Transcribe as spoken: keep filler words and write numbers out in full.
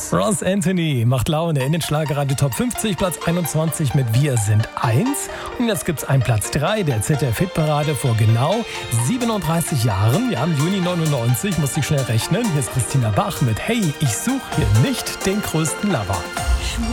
Ross Anthony macht Laune in den Schlagerradio Top fünfzig, Platz einundzwanzig mit Wir sind eins. Und jetzt gibt's einen Platz drei der Z D F-Hitparade vor genau siebenunddreißig Jahren. Ja, im Juni neunundneunzig, muss ich schnell rechnen. Hier ist Christina Bach mit Hey, ich suche hier nicht den größten Lover.